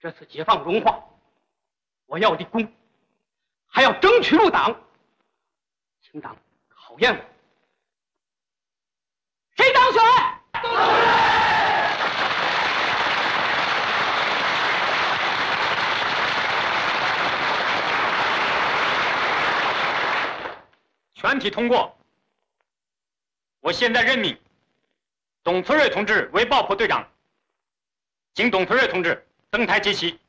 这次解放荣化，我要立功，还要争取入党，请党考验我。谁当选？ 全体通过。我现在任命董存瑞同志为爆破队长，请董存瑞同志登台接旗。